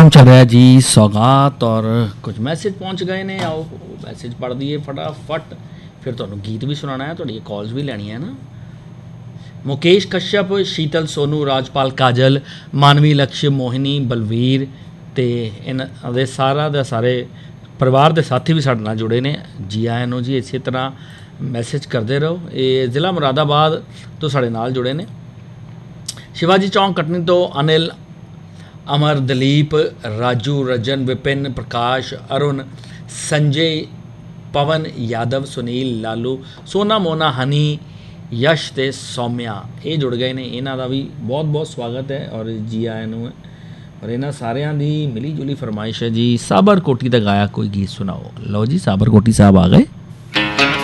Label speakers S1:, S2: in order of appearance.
S1: Programme चल रहा है जी सौगात और कुछ मैसेज पहुंच गए ने। आओ मैसेज पढ़ दिए फटाफट, फिर तुहानू गीत भी सुनाना है, तुहाडी कॉल्स भी लैनी है ना। मुकेश कश्यप, शीतल सोनू, राजपाल काजल, मानवी लक्ष्य, मोहिनी, बलवीर ते इन्हां दे सारा दे सारे परिवार के साथी भी साडे नाल जुड़े ने। जी आया नो जी, इसी तरह मैसेज करते रहो। ये जिला मुरादाबाद तो साडे नाल जुड़े ने। शिवाजी चौंक कटनी तो अनिल, अमर, दलीप, राजू, रजन, विपिन, प्रकाश, अरुण, संजय, पवन, यादव, सुनील, लालू, सोना, मोना, हनी, यश ते सौम्या ये जुड़ गए ने। इन्हां दा भी बहुत बहुत स्वागत है और जी आया नूं है। और इन्हां सारियां दी मिली जुली फरमाइश है जी साबर कोटी दा गाया कोई गीत सुनाओ। लो जी साबर कोटी साहब आ गए।